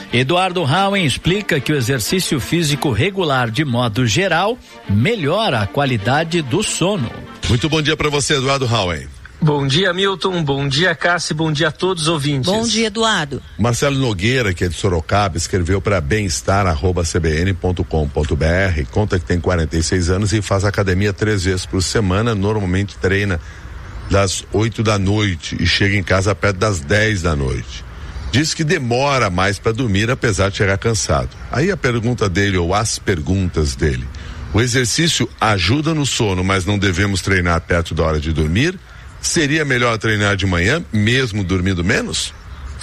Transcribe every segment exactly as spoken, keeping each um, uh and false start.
Eduardo Hauen explica que o exercício físico regular, de modo geral, melhora a qualidade do sono. Muito bom dia para você, Eduardo Hauen. Bom dia, Milton. Bom dia, Cássia. Bom dia a todos os ouvintes. Bom dia, Eduardo. Marcelo Nogueira, que é de Sorocaba, escreveu para bemestar arroba c b n ponto com ponto b r. Conta que tem quarenta e seis anos e faz academia três vezes por semana. Normalmente treina das oito da noite e chega em casa perto das dez da noite. Diz que demora mais para dormir, apesar de chegar cansado. Aí a pergunta dele, ou as perguntas dele: o exercício ajuda no sono, mas não devemos treinar perto da hora de dormir? Seria melhor treinar de manhã, mesmo dormindo menos?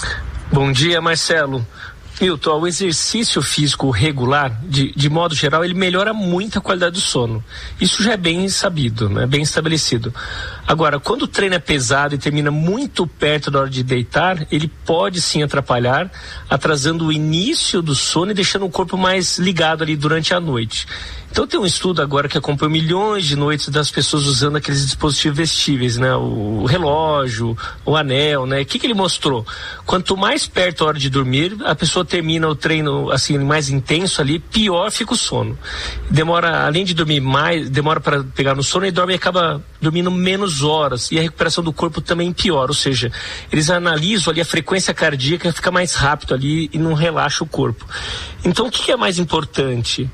Bom dia, Marcelo. Milton, o exercício físico regular, de, de modo geral, ele melhora muito a qualidade do sono. Isso já é bem sabido, né? Bem estabelecido. Agora, quando o treino é pesado e termina muito perto da hora de deitar, ele pode sim atrapalhar, atrasando o início do sono e deixando o corpo mais ligado ali durante a noite. Então tem um estudo agora que acompanha milhões de noites das pessoas usando aqueles dispositivos vestíveis, né? O, o relógio, o anel, né? O que que ele mostrou? Quanto mais perto da hora de dormir, a pessoa termina o treino assim mais intenso ali, pior fica o sono. Demora, além de dormir mais, demora para pegar no sono e dorme e acaba dormindo menos horas, e a recuperação do corpo também piora, ou seja, eles analisam ali a frequência cardíaca, fica mais rápido ali e não relaxa o corpo. Então o que que é mais importante?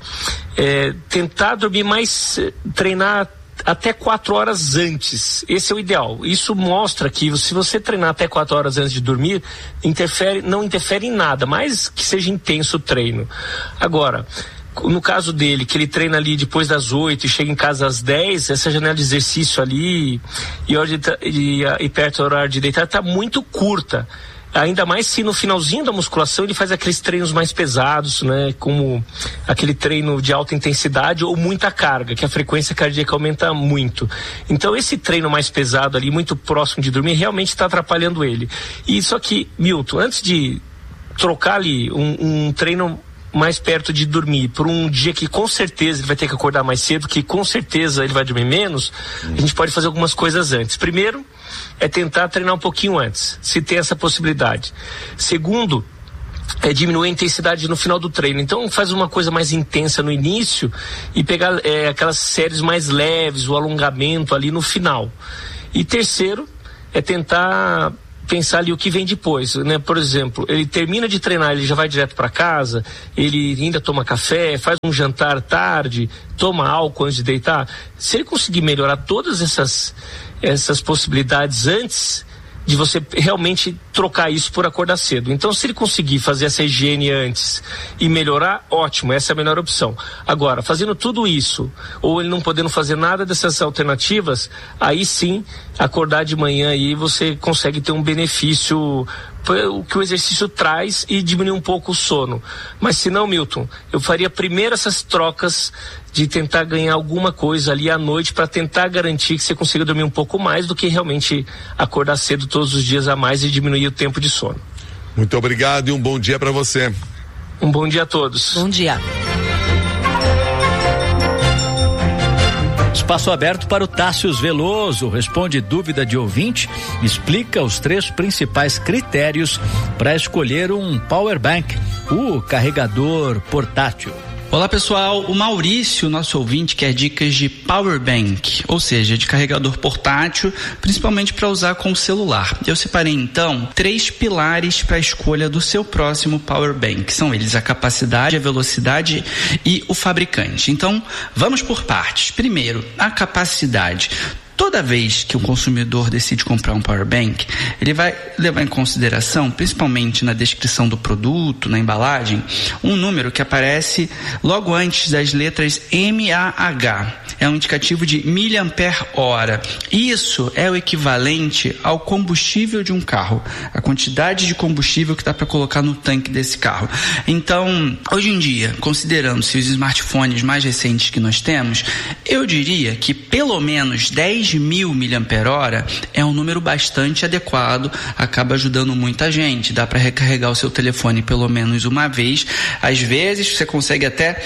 É tentar dormir mais, treinar até quatro horas antes. Esse é o ideal. Isso mostra que se você treinar até quatro horas antes de dormir, interfere, não interfere em nada, mais que seja intenso o treino. Agora, no caso dele, que ele treina ali depois das oito e chega em casa às dez, essa janela de exercício ali e, hora de, e, e perto do horário de deitar está muito curta. Ainda mais se no finalzinho da musculação ele faz aqueles treinos mais pesados, né? Como aquele treino de alta intensidade ou muita carga, que a frequência cardíaca aumenta muito. Então esse treino mais pesado ali, muito próximo de dormir, realmente está atrapalhando ele. E só que, Milton, antes de trocar ali um, um treino mais perto de dormir, por um dia que com certeza ele vai ter que acordar mais cedo, que com certeza ele vai dormir menos, hum. a gente pode fazer algumas coisas antes. Primeiro, é tentar treinar um pouquinho antes, se tem essa possibilidade. Segundo, é diminuir a intensidade no final do treino. Então faz uma coisa mais intensa no início e pegar é, aquelas séries mais leves, o alongamento ali no final. E terceiro, é tentar pensar ali o que vem depois, né? Por exemplo, ele termina de treinar, ele já vai direto para casa, ele ainda toma café, faz um jantar tarde, toma álcool antes de deitar. Se ele conseguir melhorar todas essas, essas possibilidades antes de você realmente trocar isso por acordar cedo. Então, se ele conseguir fazer essa higiene antes e melhorar, ótimo, essa é a melhor opção. Agora, fazendo tudo isso, ou ele não podendo fazer nada dessas alternativas, aí sim, acordar de manhã aí você consegue ter um benefício, o que o exercício traz, e diminuir um pouco o sono. Mas se não, Milton, eu faria primeiro essas trocas de tentar ganhar alguma coisa ali à noite para tentar garantir que você consiga dormir um pouco mais do que realmente acordar cedo todos os dias a mais e diminuir o tempo de sono. Muito obrigado e um bom dia para você. Um bom dia a todos. Bom dia. Espaço aberto para o Tássius Veloso. Responde dúvida de ouvinte, explica os três principais critérios para escolher um Power Bank, o carregador portátil. Olá pessoal, o Maurício, nosso ouvinte, quer dicas de Power Bank, ou seja, de carregador portátil, principalmente para usar com o celular. Eu separei então três pilares para a escolha do seu próximo Power Bank. São eles a capacidade, a velocidade e o fabricante. Então, vamos por partes. Primeiro, a capacidade. Toda vez que o consumidor decide comprar um Power Bank, ele vai levar em consideração, principalmente na descrição do produto, na embalagem, um número que aparece logo antes das letras M A H. É um indicativo de miliampere-hora. Isso é o equivalente ao combustível de um carro, a quantidade de combustível que dá para colocar no tanque desse carro. Então, hoje em dia, considerando-se os smartphones mais recentes que nós temos, eu diria que pelo menos dez mil miliampere-hora é um número bastante adequado, acaba ajudando muita gente. Dá para recarregar o seu telefone pelo menos uma vez, às vezes você consegue até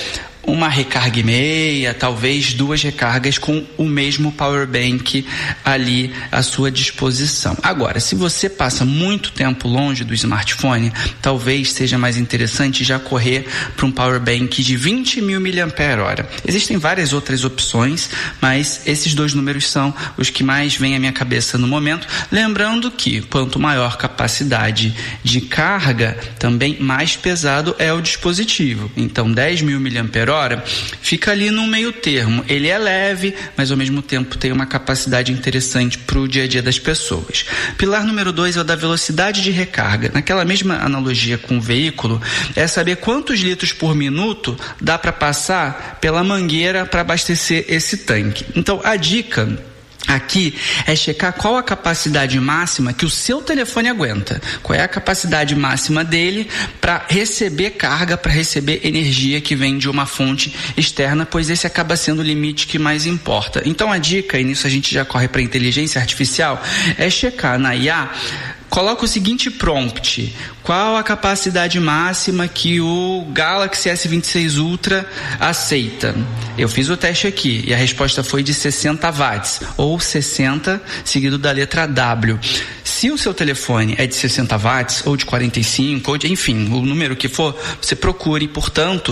uma recarga e meia, talvez duas recargas com o mesmo power bank ali à sua disposição. Agora, se você passa muito tempo longe do smartphone, talvez seja mais interessante já correr para um power bank de vinte mil miliampères hora. Existem várias outras opções, mas esses dois números são os que mais vêm à minha cabeça no momento. Lembrando que quanto maior capacidade de carga, também mais pesado é o dispositivo. Então dez mil miliampères hora fica ali no meio termo. Ele é leve, mas ao mesmo tempo tem uma capacidade interessante para o dia a dia das pessoas. Pilar número dois é o da velocidade de recarga. Naquela mesma analogia com o veículo, é saber quantos litros por minuto dá para passar pela mangueira para abastecer esse tanque. Então a dica aqui é checar qual a capacidade máxima que o seu telefone aguenta, qual é a capacidade máxima dele para receber carga, para receber energia que vem de uma fonte externa, pois esse acaba sendo o limite que mais importa. Então a dica, e nisso a gente já corre para a inteligência artificial, é checar na I A. Coloca o seguinte prompt: qual a capacidade máxima que o Galaxy S vinte e seis Ultra aceita? Eu fiz o teste aqui e a resposta foi de sessenta watts, ou sessenta seguido da letra W. Se o seu telefone é de sessenta watts, ou de quarenta e cinco, ou de, enfim, o número que for, você procure, portanto,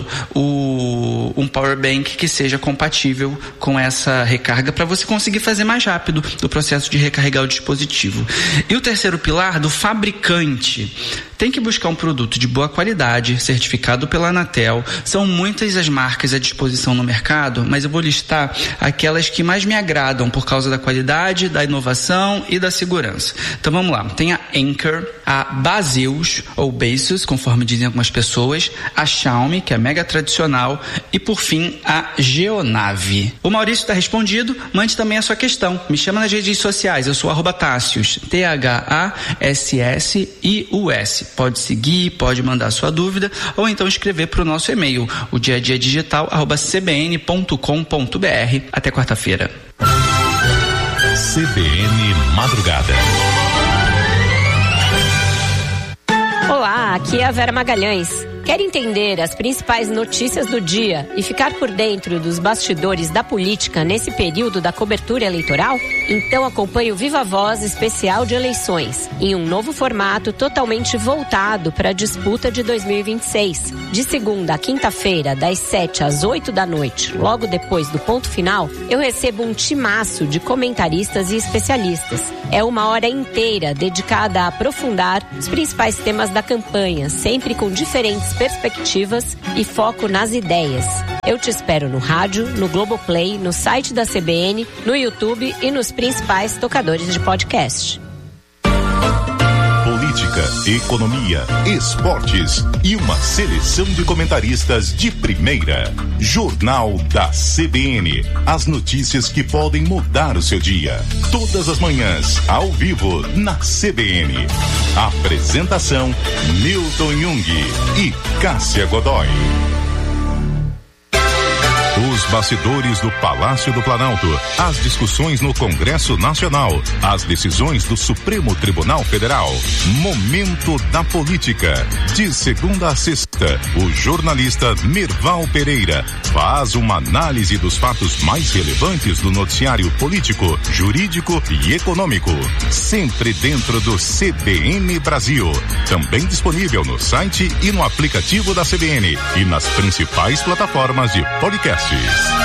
o, um power bank que seja compatível com essa recarga para você conseguir fazer mais rápido o processo de recarregar o dispositivo. E o terceiro pilar, do fabricante. Tem que buscar um produto de boa qualidade, certificado pela Anatel. São muitas as marcas à disposição no mercado, mas eu vou listar aquelas que mais me agradam por causa da qualidade, da inovação e da segurança. Então vamos lá. Tem a Anker, a Baseus, ou Baseus, conforme dizem algumas pessoas, a Xiaomi, que é mega tradicional, e por fim a Geonave. O Maurício está respondido. Mande também a sua questão. Me chama nas redes sociais. Eu sou arroba Tássius, T H A S S I U S. Pode seguir, pode mandar sua dúvida ou então escrever para o nosso e-mail, o dia a dia digital arroba c b n ponto com ponto b r. Até quarta-feira. C B N Madrugada. Olá, aqui é a Vera Magalhães. Quer entender as principais notícias do dia e ficar por dentro dos bastidores da política nesse período da cobertura eleitoral? Então acompanhe o Viva Voz especial de eleições, em um novo formato totalmente voltado para a disputa de dois mil e vinte e seis. De segunda a quinta-feira, das sete às oito da noite, logo depois do ponto final, eu recebo um timaço de comentaristas e especialistas. É uma hora inteira dedicada a aprofundar os principais temas da campanha, sempre com diferentes perspectivas e foco nas ideias. Eu te espero no rádio, no Globoplay, no site da C B N, no YouTube e nos principais tocadores de podcast. Política, economia, esportes e uma seleção de comentaristas de primeira. Jornal da C B N. As notícias que podem mudar o seu dia. Todas as manhãs, ao vivo, na C B N. Apresentação: Milton Jung e Cássia Godoy. Os bastidores do Palácio do Planalto, as discussões no Congresso Nacional, as decisões do Supremo Tribunal Federal. Momento da Política. De segunda a sexta, o jornalista Merval Pereira faz uma análise dos fatos mais relevantes do noticiário político, jurídico e econômico. Sempre dentro do C B N Brasil. Também disponível no site e no aplicativo da C B N e nas principais plataformas de podcasts.